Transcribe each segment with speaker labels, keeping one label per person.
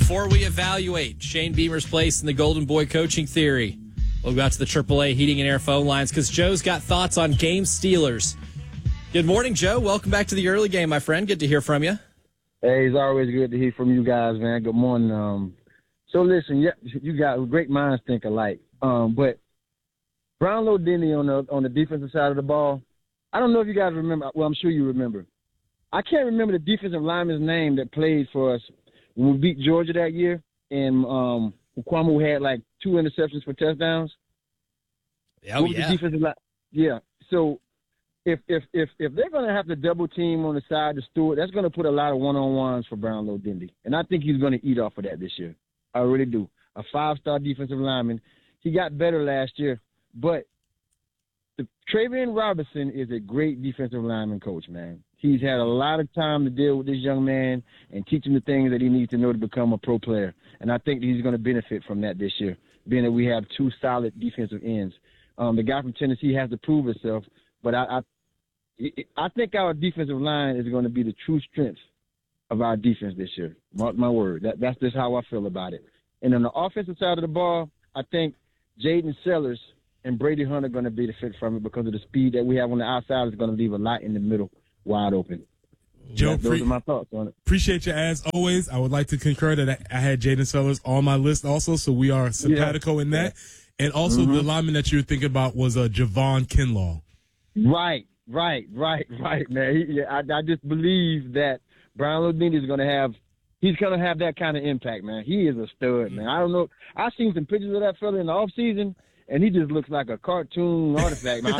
Speaker 1: Before we evaluate Shane Beamer's place in the Golden Boy coaching theory, we'll go out to the AAA heating and air phone lines because Joe's got thoughts on game stealers. Good morning, Joe. Welcome back to the early game, my friend. Good to hear from you.
Speaker 2: Hey, it's always good to hear from you guys, man. Good morning. So listen, yeah, you got great minds think alike. But Brownlow Denny on the defensive side of the ball, I don't know if you guys remember. Well, I'm sure you remember. I can't remember the defensive lineman's name that played for us when we beat Georgia that year, and Kwame had like 2 interceptions for touchdowns.
Speaker 1: Oh, yeah.
Speaker 2: The defensive line? Yeah. So if they're going to have to double team on the side to Stewart, that's going to put a lot of one-on-ones for Brownlow Dendy. And I think he's going to eat off of that this year. I really do. A 5-star defensive lineman. He got better last year, but Travian Robinson is a great defensive lineman coach, man. He's had a lot of time to deal with this young man and teach him the things that he needs to know to become a pro player. And I think he's going to benefit from that this year, being that we have 2 solid defensive ends. The guy from Tennessee has to prove himself, but I think our defensive line is going to be the true strength of our defense this year. Mark my word. That's just how I feel about it. And on the offensive side of the ball, I think Jaden Sellers and Brady Hunt are going to be the fit from it because of the speed that we have on the outside is going to leave a lot in the middle wide open.
Speaker 3: Joe,
Speaker 2: those are my thoughts on it.
Speaker 3: Appreciate you as always. I would like to concur that I had Jaden Sellers on my list also, so we are simpatico in that. And also the lineman that you were thinking about was Javon Kinlaw.
Speaker 2: Right, man. I just believe that Brownlow Denny is going to have that kind of impact, man. He is a stud, man. I don't know. I've seen some pictures of that fella in the off season, and he just looks like a cartoon artifact, man.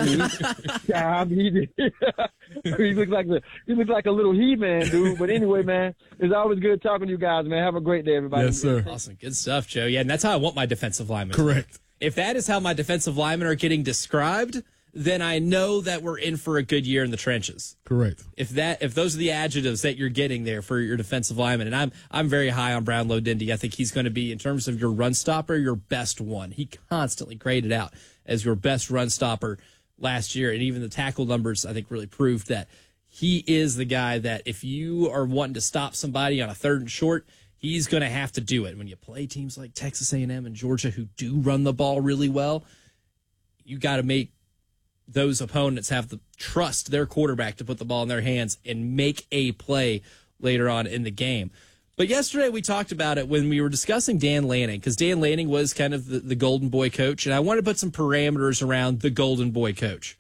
Speaker 2: He looks like a little He-Man, dude. But anyway, man, it's always good talking to you guys, man. Have a great day, everybody.
Speaker 3: Yes, sir.
Speaker 1: Awesome. Good stuff, Joe. Yeah, and that's how I want my defensive linemen.
Speaker 3: Correct.
Speaker 1: If that is how my defensive linemen are getting described, then I know that we're in for a good year in the trenches.
Speaker 3: Correct.
Speaker 1: If those are the adjectives that you're getting there for your defensive lineman, and I'm very high on Brownlow Dendy. I think he's going to be, in terms of your run stopper, your best one. He constantly graded out as your best run stopper last year, and even the tackle numbers, I think, really proved that he is the guy that if you are wanting to stop somebody on a 3rd and short, he's going to have to do it. When you play teams like Texas A&M and Georgia who do run the ball really well, you got to make those opponents have the trust their quarterback to put the ball in their hands and make a play later on in the game. But yesterday we talked about it when we were discussing Dan Lanning, because Dan Lanning was kind of the Golden Boy coach, and I wanted to put some parameters around the Golden Boy coach.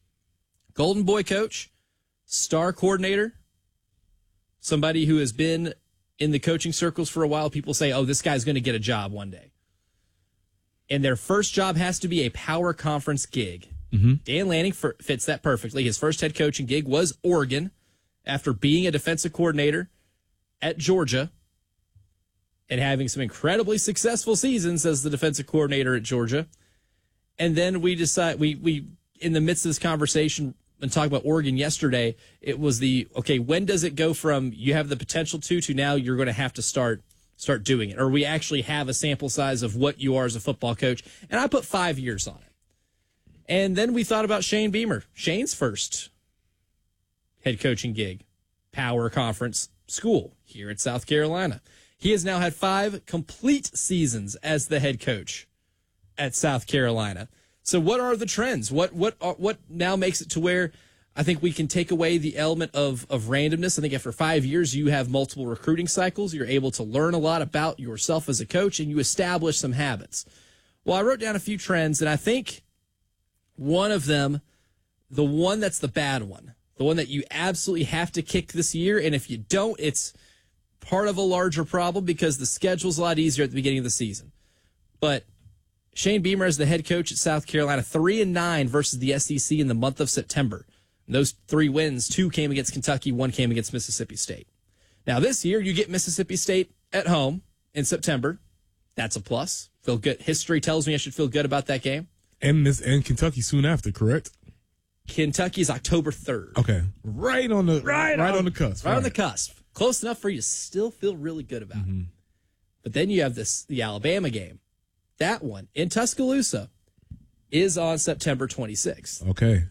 Speaker 1: Golden Boy coach, star coordinator, somebody who has been in the coaching circles for a while. People say, oh, this guy's going to get a job one day. And their first job has to be a power conference gig. Mm-hmm. Dan Lanning fits that perfectly. His first head coaching gig was Oregon after being a defensive coordinator at Georgia and having some incredibly successful seasons as the defensive coordinator at Georgia. And then we decide, we in the midst of this conversation and talk about Oregon yesterday, it was when does it go from you have the potential to now you're going to have to start doing it? Or we actually have a sample size of what you are as a football coach. And I put 5 years on it. And then we thought about Shane Beamer, Shane's first head coaching gig, power conference school here at South Carolina. He has now had 5 complete seasons as the head coach at South Carolina. So what are the trends? What now makes it to where I think we can take away the element of randomness? I think after 5 years, you have multiple recruiting cycles. You're able to learn a lot about yourself as a coach, and you establish some habits. Well, I wrote down a few trends, and I think one of them, the one that's the bad one, the one that you absolutely have to kick this year, and if you don't, it's part of a larger problem because the schedule's a lot easier at the beginning of the season. But Shane Beamer as the head coach at South Carolina, 3-9 versus the SEC in the month of September. And those 3 wins, 2 came against Kentucky, 1 came against Mississippi State. Now this year, you get Mississippi State at home in September. That's a plus. Feel good. History tells me I should feel good about that game.
Speaker 3: And Kentucky soon after, correct?
Speaker 1: Kentucky is October 3rd.
Speaker 3: Okay. Right on the cusp.
Speaker 1: Right on the cusp. Close enough for you to still feel really good about it. But then you have the Alabama game. That one in Tuscaloosa is on September 26th.
Speaker 3: Okay.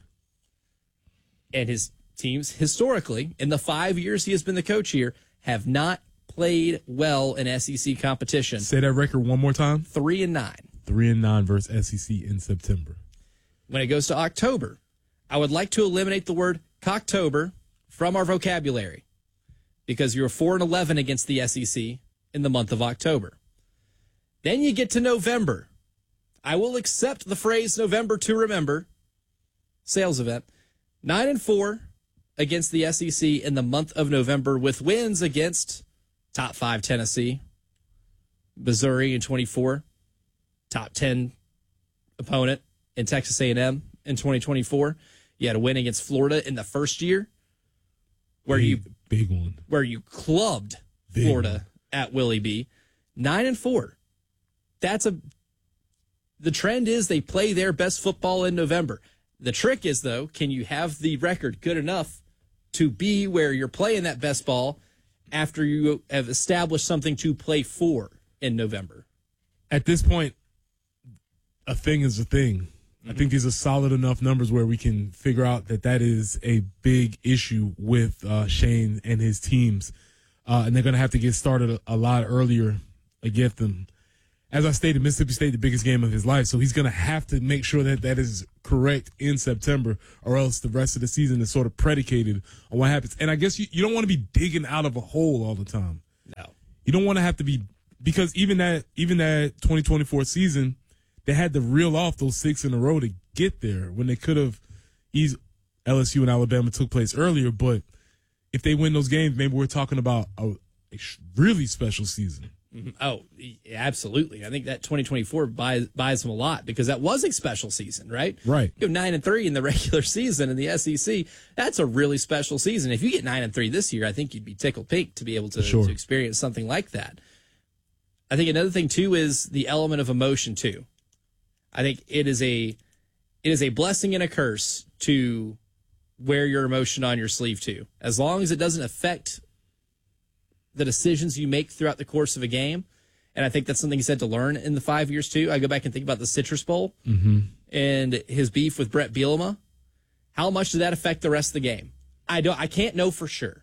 Speaker 1: And his teams, historically, in the 5 years he has been the coach here, have not played well in SEC competition.
Speaker 3: Say that record one more time.
Speaker 1: 3-9.
Speaker 3: 3-9 versus SEC in September.
Speaker 1: When it goes to October, I would like to eliminate the word Cocktober from our vocabulary because you're 4-11 against the SEC in the month of October. Then you get to November. I will accept the phrase November to remember. Sales event. 9-4 against the SEC in the month of November with wins against top 5 Tennessee, Missouri in 24, top 10 opponent in Texas A&M in 2024. You had a win against Florida in the first year where
Speaker 3: big one.
Speaker 1: Where you clubbed
Speaker 3: Big
Speaker 1: Florida
Speaker 3: one.
Speaker 1: at Willie B. 9-4. The trend is they play their best football in November. The trick is, though, can you have the record good enough to be where you're playing that best ball after you have established something to play for in November?
Speaker 3: At this point, a thing is a thing. I think these are solid enough numbers where we can figure out that is a big issue with Shane and his teams. And they're going to have to get started a lot earlier against them. As I stated, Mississippi State, the biggest game of his life. So he's going to have to make sure that is correct in September, or else the rest of the season is sort of predicated on what happens. And I guess you don't want to be digging out of a hole all the time.
Speaker 1: No.
Speaker 3: You don't want to have to be, because even that 2024 season, they had to reel off those 6 in a row to get there when they could have LSU and Alabama took place earlier. But if they win those games, maybe we're talking about a really special season.
Speaker 1: Oh, absolutely. I think that 2024 buys them a lot because that was a special season, right?
Speaker 3: Right.
Speaker 1: You have 9-3 in the regular season in the SEC. That's a really special season. If you get 9-3 this year, I think you'd be tickled pink to be able to experience something like that. I think another thing too is the element of emotion too. I think it is a blessing and a curse to wear your emotion on your sleeve too, as long as it doesn't affect the decisions you make throughout the course of a game. And I think that's something he said to learn in the 5 years too. I go back and think about the Citrus Bowl and his beef with Brett Bielema. How much did that affect the rest of the game? I can't know for sure.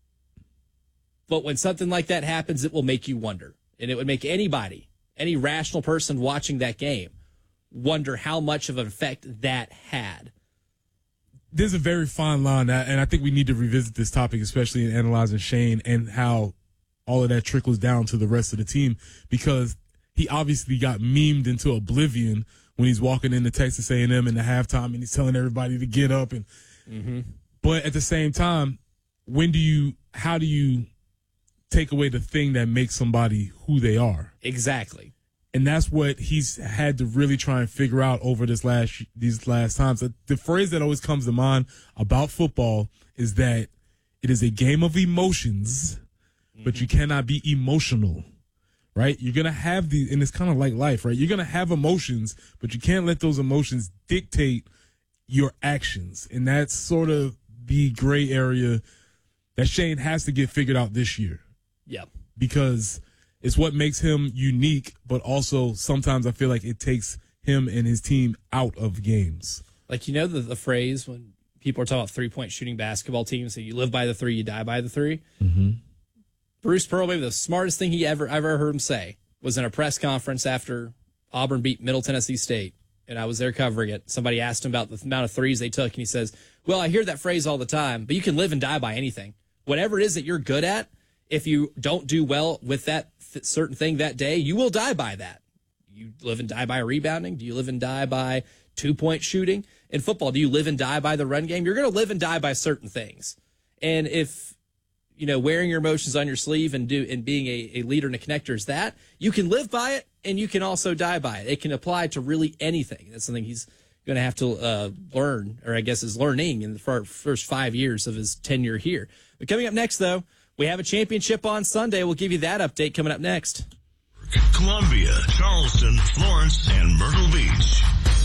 Speaker 1: But when something like that happens, it will make you wonder. And it would make anybody, any rational person watching that game, wonder how much of an effect that had.
Speaker 3: There's a very fine line, and I think we need to revisit this topic, especially in analyzing Shane and how all of that trickles down to the rest of the team, because he obviously got memed into oblivion when he's walking into Texas A&M in the halftime and he's telling everybody to get up. But at the same time, how do you take away the thing that makes somebody who they are?
Speaker 1: Exactly.
Speaker 3: And that's what he's had to really try and figure out over these last times. The phrase that always comes to mind about football is that it is a game of emotions, but you cannot be emotional, right? You're going to have and it's kind of like life, right? You're going to have emotions, but you can't let those emotions dictate your actions. And that's sort of the gray area that Shane has to get figured out this year.
Speaker 1: Yeah.
Speaker 3: Because it's what makes him unique, but also sometimes I feel like it takes him and his team out of games.
Speaker 1: Like, the phrase when people are talking about three-point shooting basketball teams, so you live by the three, you die by the three. Bruce Pearl, maybe the smartest thing he ever heard him say was in a press conference after Auburn beat Middle Tennessee State, and I was there covering it. Somebody asked him about the amount of threes they took, and he says, well, I hear that phrase all the time, but you can live and die by anything. Whatever it is that you're good at, if you don't do well with that certain thing that day, you will die by that. You live and die by rebounding? Do you live and die by 2-point shooting? In football, do you live and die by the run game? You're going to live and die by certain things. And if, wearing your emotions on your sleeve and being a leader and a connector is that, you can live by it and you can also die by it. It can apply to really anything. That's something he's going to have to learn, or I guess is learning in the first 5 years of his tenure here. But coming up next, though, we have a championship on Sunday. We'll give you that update coming up next.
Speaker 4: Columbia, Charleston, Florence, and Myrtle Beach.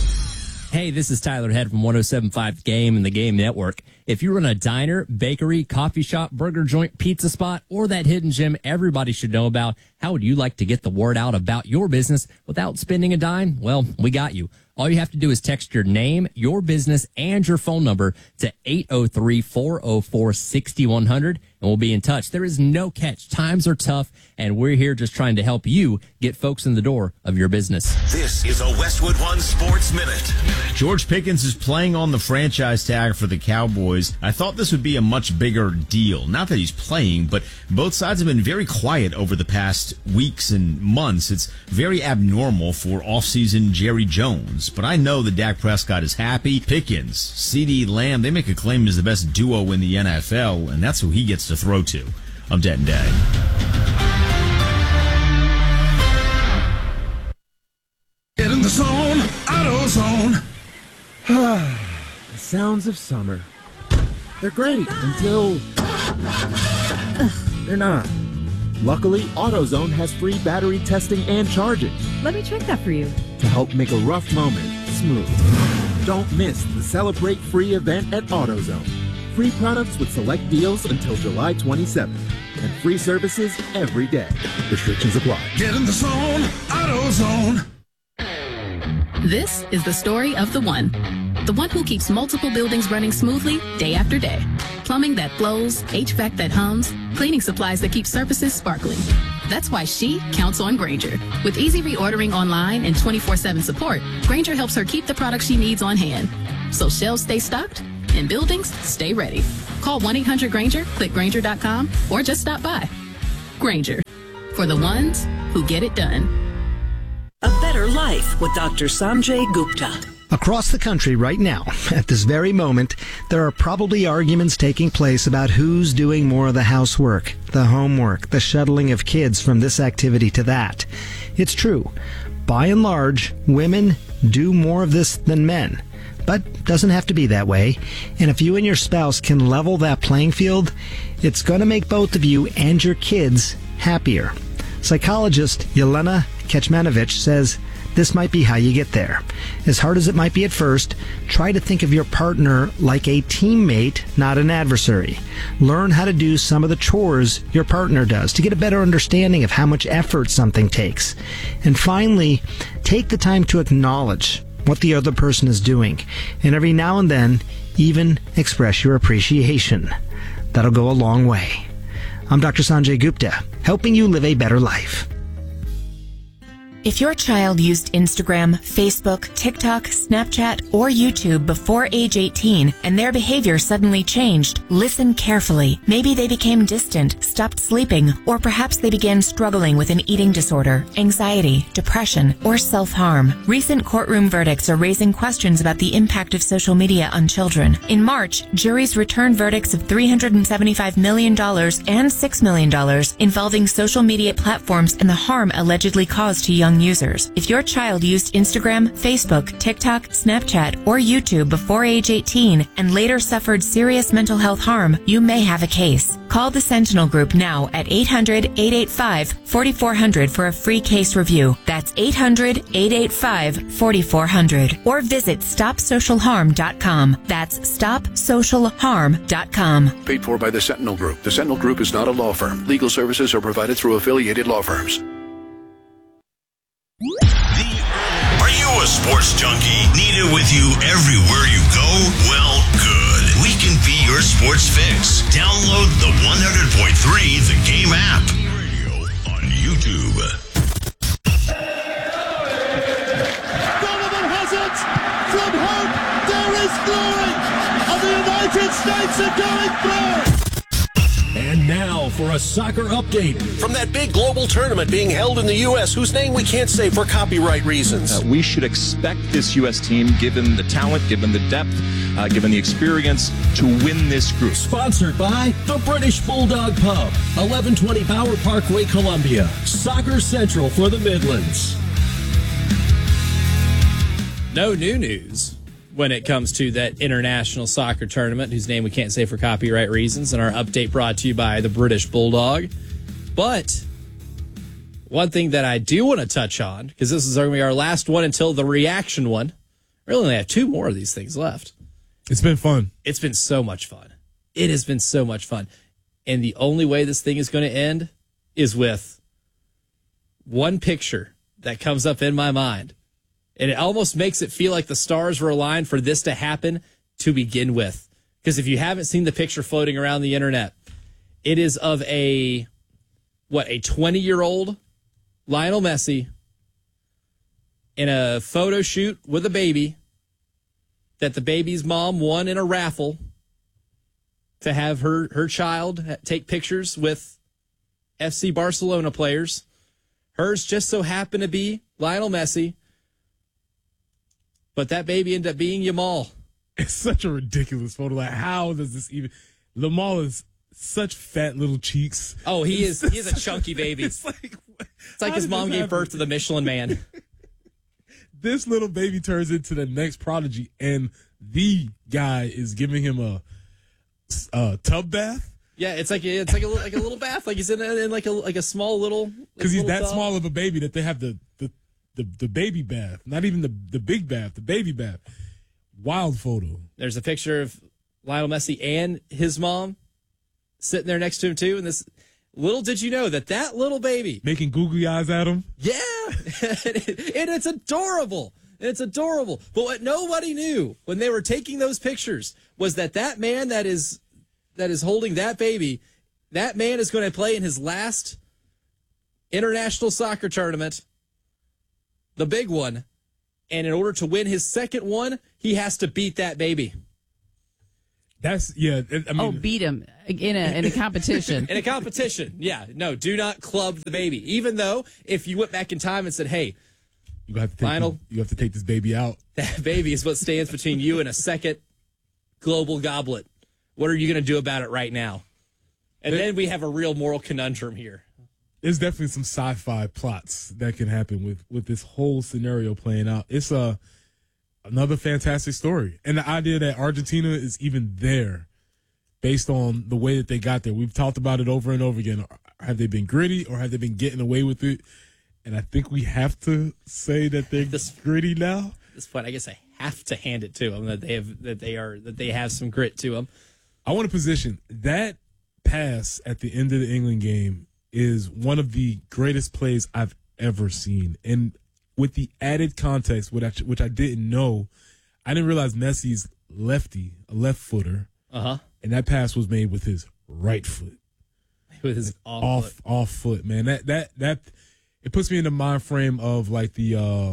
Speaker 5: Hey, this is Tyler Head from 107.5 The Game and The Game Network. If you run a diner, bakery, coffee shop, burger joint, pizza spot, or that hidden gem everybody should know about, how would you like to get the word out about your business without spending a dime? Well, we got you. All you have to do is text your name, your business, and your phone number to 803-404-6100. and we'll be in touch. There is no catch. Times are tough, and we're here just trying to help you get folks in the door of your business.
Speaker 4: This is a Westwood One Sports Minute.
Speaker 6: George Pickens is playing on the franchise tag for the Cowboys. I thought this would be a much bigger deal. Not that he's playing, but both sides have been very quiet over the past weeks and months. It's very abnormal for offseason Jerry Jones. But I know that Dak Prescott is happy. Pickens, CeeDee Lamb, they make a claim as the best duo in the NFL, and that's who he gets to throw to. I'm Denton Day.
Speaker 7: Get in the zone, AutoZone. The sounds of summer. They're great until they're not. Luckily, AutoZone has free battery testing and charging
Speaker 8: Let me check that for you.
Speaker 7: to help make a rough moment smooth. Don't miss the Celebrate Free event at AutoZone. Free products with select deals until July 27th. And free services every day. Restrictions apply. Get in the zone, AutoZone.
Speaker 9: This is the story of the one who keeps multiple buildings running smoothly day after day. Plumbing that flows, HVAC that hums, cleaning supplies that keep surfaces sparkling. That's why she counts on Grainger. With easy reordering online and 24/7 support, Grainger helps her keep the products she needs on hand. So shelves stay stocked and buildings stay ready. Call 1-800-GRAINGER, click Grainger.com, or just stop by. Grainger, for the ones who get it done.
Speaker 10: A Better Life with Dr. Sanjay Gupta.
Speaker 11: Across the country right now, at this very moment, there are probably arguments taking place about who's doing more of the housework, the homework, the shuttling of kids from this activity to that. It's true. By and large, women do more of this than men. But doesn't have to be that way. And if you and your spouse can level that playing field, it's going to make both of you and your kids happier. Psychologist Yelena Kecmanovic says this might be how you get there. As hard as it might be at first, try to think of your partner like a teammate, not an adversary. Learn how to do some of the chores your partner does to get a better understanding of how much effort something takes. And finally, take the time to acknowledge what the other person is doing. And every now and then, even express your appreciation. That'll go a long way. I'm Dr. Sanjay Gupta, helping you live a better life.
Speaker 12: If your child used Instagram, Facebook, TikTok, Snapchat, or YouTube before age 18 and their behavior suddenly changed, listen carefully. Maybe they became distant, stopped sleeping, or perhaps they began struggling with an eating disorder, anxiety, depression, or self-harm. Recent courtroom verdicts are raising questions about the impact of social media on children. In March, juries returned verdicts of $375 million and $6 million involving social media platforms and the harm allegedly caused to young users. If your child used Instagram, Facebook, TikTok, Snapchat, or YouTube before age 18 and later suffered serious mental health harm, you may have a case. Call the Sentinel Group now at 800-885-4400 for a free case review. That's 800-885-4400. Or visit StopSocialHarm.com. That's StopSocialHarm.com.
Speaker 13: Paid for by the Sentinel Group. The Sentinel Group is not a law firm. Legal services are provided through affiliated law firms.
Speaker 4: Are you a sports junkie? Need it with you everywhere you go? Well, good. We can be your sports fix. Download the 100.3 The Game app. Radio on YouTube.
Speaker 14: Donovan has it! From hope, there is glory! And the United States are going through!
Speaker 15: And now for a soccer update from that big global tournament being held in the U.S., whose name we can't say for copyright reasons.
Speaker 16: We should expect this U.S. team, given the talent, given the depth, given the experience, to win this group.
Speaker 15: Sponsored by the British Bulldog Pub, 1120 Bauer Parkway, Columbia. Soccer Central for the Midlands.
Speaker 1: No new news when it comes to that international soccer tournament, whose name we can't say for copyright reasons, and our update brought to you by the British Bulldog. But one thing that I do want to touch on, because this is going to be our last one until the reaction one. We only have two more of these things left.
Speaker 3: It's been fun.
Speaker 1: It's been so much fun. It has been so much fun. And the only way this thing is going to end is with one picture that comes up in my mind. And it almost makes it feel like the stars were aligned for this to happen to begin with. Because if you haven't seen the picture floating around the internet, It is of a 20-year-old Lionel Messi in a photo shoot with a baby that the baby's mom won in a raffle to have her child take pictures with FC Barcelona players. Hers just so happened to be Lionel Messi, but that baby ended up being Yamal.
Speaker 3: It's such a ridiculous photo. Like, how does this even... Yamal is such fat little cheeks.
Speaker 1: Oh, he is a chunky baby. It's like his mom gave birth to the Michelin Man.
Speaker 3: This little baby turns into the next prodigy, and the guy is giving him a tub bath.
Speaker 1: Yeah, it's like a little bath, like he's in like a small little.
Speaker 3: Because he's that
Speaker 1: tub.
Speaker 3: small of a baby that they have the baby bath, not even the big bath, the baby bath. Wild photo.
Speaker 1: There's a picture of Lionel Messi and his mom sitting there next to him too, and this. Little did you know that little baby
Speaker 3: making googly eyes at him.
Speaker 1: Yeah, and it's adorable. It's adorable. But what nobody knew when they were taking those pictures was that man that is holding that baby, that man is going to play in his last international soccer tournament, the big one, and in order to win his second one, he has to beat that baby.
Speaker 3: That's I mean,
Speaker 8: beat him in a competition.
Speaker 1: In a competition, yeah. No, do not club the baby. Even though if you went back in time and said, "Hey,
Speaker 3: you have to take this baby out."
Speaker 1: That baby is what stands between you and a second global goblet. What are you going to do about it right now? And then we have a real moral conundrum here.
Speaker 3: There's definitely some sci-fi plots that can happen with this whole scenario playing out. It's another fantastic story. And the idea that Argentina is even there based on the way that they got there. We've talked about it over and over again. Have they been gritty or have they been getting away with it? And I think we have to say that they're gritty now.
Speaker 1: At this point, I guess I have to hand it to them that they have some grit to them.
Speaker 3: I want to position that pass at the end of the England game is one of the greatest plays I've ever seen. And with the added context, which I didn't know, I didn't realize Messi's lefty, a left footer. And that pass was made with his right foot.
Speaker 1: With his
Speaker 3: off foot, man. That it puts me in the mind frame of like the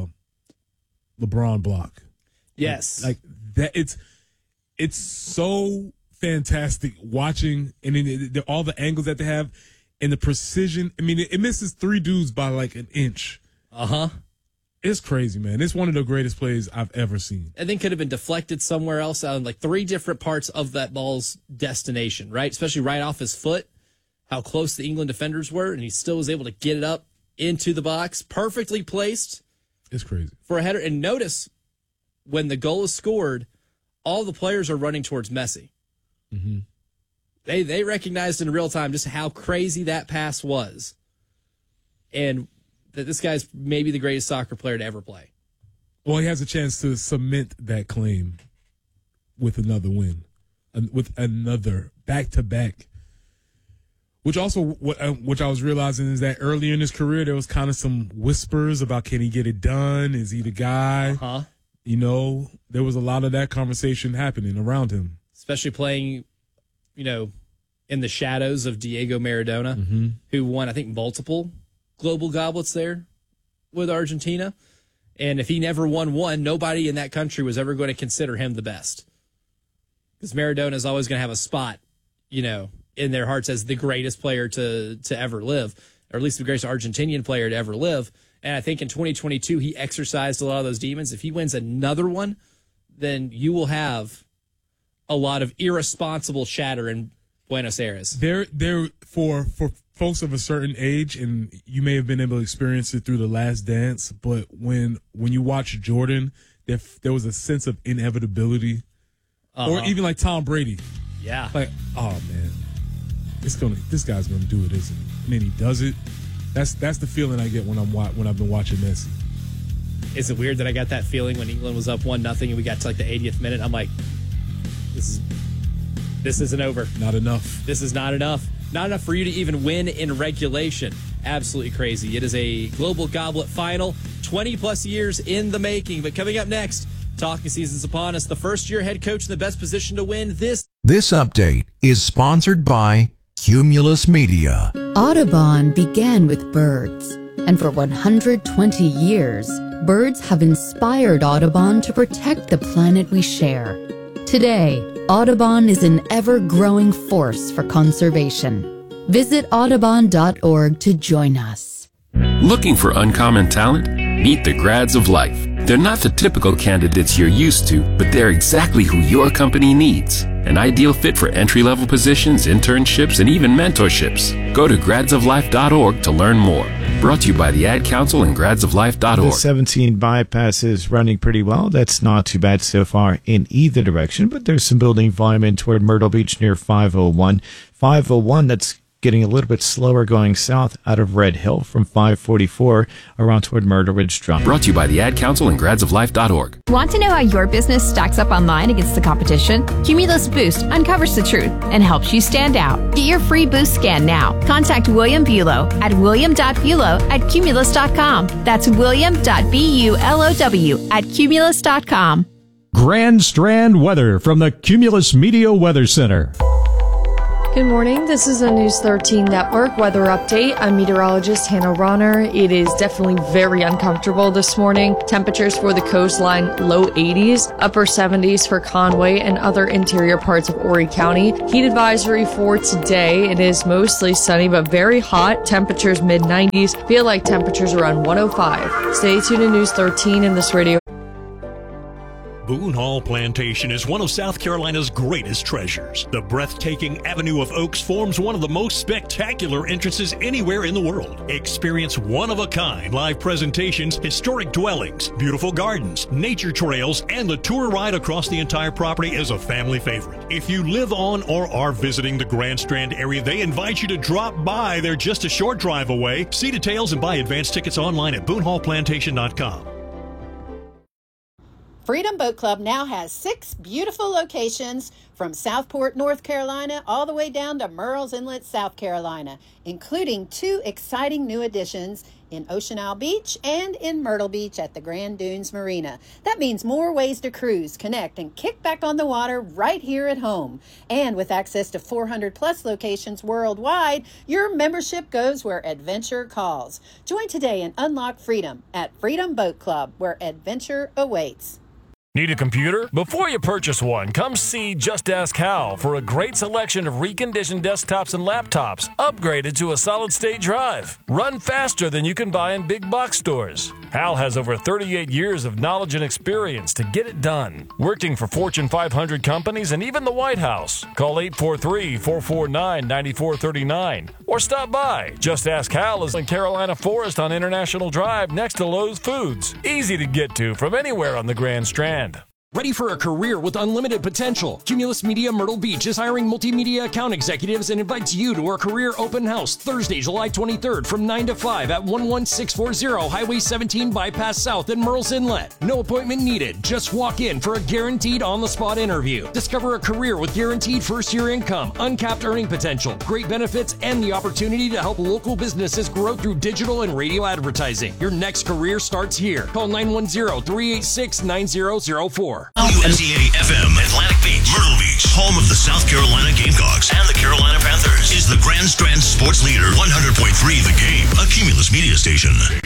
Speaker 3: LeBron block.
Speaker 1: Yes.
Speaker 3: Like that it's so fantastic watching and all the angles that they have and the precision. I mean, it misses three dudes by like an inch. It's crazy, man. It's one of the greatest plays I've ever seen.
Speaker 1: And then could have been deflected somewhere else on like three different parts of that ball's destination, right? Especially right off his foot, how close the England defenders were, and he still was able to get it up into the box, perfectly placed.
Speaker 3: It's crazy.
Speaker 1: For a header. And notice, when the goal is scored, all the players are running towards Messi.
Speaker 3: Mm-hmm.
Speaker 1: They recognized in real time just how crazy that pass was. And that this guy's maybe the greatest soccer player to ever play.
Speaker 3: Well, he has a chance to cement that claim with another win, with another back-to-back. Which also, which I was realizing is that earlier in his career, there was kind of some whispers about can he get it done? Is he the guy? You know, there was a lot of that conversation happening around him.
Speaker 1: Especially playing, in the shadows of Diego Maradona, who won, I think, multiple global goblets there with Argentina. And if he never won one, nobody in that country was ever going to consider him the best. Because Maradona is always going to have a spot, in their hearts as the greatest player to ever live, or at least the greatest Argentinian player to ever live. And I think in 2022, he exercised a lot of those demons. If he wins another one, then you will have a lot of irresponsible chatter in Buenos Aires.
Speaker 3: There for folks of a certain age, and you may have been able to experience it through The Last Dance, but when you watch Jordan, there was a sense of inevitability, or even like Tom Brady.
Speaker 1: Yeah,
Speaker 3: like, oh man, this guy's gonna do it, isn't he? And then he does it. That's the feeling I get when I've been watching Messi.
Speaker 1: Is it weird that I got that feeling when England was up 1-0 and we got to like the 80th minute? I'm like, this isn't over.
Speaker 3: Not enough.
Speaker 1: This is not enough. Not enough for you to even win in regulation. Absolutely crazy. It is a Global Goblet final, 20-plus years in the making. But coming up next, talking season's upon us. The first-year head coach in the best position to win this.
Speaker 17: This update is sponsored by Cumulus Media.
Speaker 18: Audubon began with birds, and for 120 years, birds have inspired Audubon to protect the planet we share. Today, Audubon is an ever-growing force for conservation. Visit audubon.org to join us.
Speaker 19: Looking for uncommon talent? Meet the Grads of Life. They're not the typical candidates you're used to, but they're exactly who your company needs. An ideal fit for entry-level positions, internships, and even mentorships. Go to gradsoflife.org to learn more. Brought to you by the Ad Council and gradsoflife.org.
Speaker 20: The 17 bypass is running pretty well. That's not too bad so far in either direction, but there's some building volume in toward Myrtle Beach near 501. 501, that's getting a little bit slower going south out of Red Hill from 544 around toward Myrtle Ridge Drive.
Speaker 19: Brought to you by the Ad Council and gradsoflife.org.
Speaker 21: Want to know how your business stacks up online against the competition? Cumulus Boost uncovers the truth and helps you stand out. Get your free Boost scan now. Contact William Bulow at william.bulow@cumulus.com. That's william.bulow@cumulus.com.
Speaker 22: Grand Strand weather from the Cumulus Media Weather Center.
Speaker 23: Good morning. This is a News 13 Network weather update. I'm meteorologist Hannah Ronner. It is definitely very uncomfortable this morning. Temperatures for the coastline, low 80s, upper 70s for Conway and other interior parts of Horry County. Heat advisory for today. It is mostly sunny but very hot. Temperatures mid-90s. Feel like temperatures around 105. Stay tuned to News 13 in this radio.
Speaker 15: Boone Hall Plantation is one of South Carolina's greatest treasures. The breathtaking Avenue of Oaks forms one of the most spectacular entrances anywhere in the world. Experience one-of-a-kind live presentations, historic dwellings, beautiful gardens, nature trails, and the tour ride across the entire property is a family favorite. If you live on or are visiting the Grand Strand area, they invite you to drop by. They're just a short drive away. See details and buy advance tickets online at BooneHallPlantation.com.
Speaker 24: Freedom Boat Club now has 6 beautiful locations from Southport, North Carolina, all the way down to Murrells Inlet, South Carolina, including 2 exciting new additions in Ocean Isle Beach and in Myrtle Beach at the Grand Dunes Marina. That means more ways to cruise, connect, and kick back on the water right here at home. And with access to 400-plus locations worldwide, your membership goes where adventure calls. Join today and unlock freedom at Freedom Boat Club, where adventure awaits.
Speaker 25: Need a computer? Before you purchase one, come see Just Ask Hal for a great selection of reconditioned desktops and laptops upgraded to a solid-state drive. Run faster than you can buy in big box stores. Hal has over 38 years of knowledge and experience to get it done. Working for Fortune 500 companies and even the White House. Call 843-449-9439 or stop by. Just Ask Hal is in Carolina Forest on International Drive next to Lowe's Foods. Easy to get to from anywhere on the Grand Strand.
Speaker 26: Ready for a career with unlimited potential? Cumulus Media Myrtle Beach is hiring multimedia account executives and invites you to our career open house Thursday, July 23rd from 9 to 5 at 11640 Highway 17 Bypass South in Murrells Inlet. No appointment needed. Just walk in for a guaranteed on-the-spot interview. Discover a career with guaranteed first-year income, uncapped earning potential, great benefits, and the opportunity to help local businesses grow through digital and radio advertising. Your next career starts here. Call 910-386-9004.
Speaker 4: WNCA FM, Atlantic Beach, Myrtle Beach, home of the South Carolina Gamecocks and the Carolina Panthers, is the Grand Strand sports leader, 100.3 The Game, a Cumulus Media station.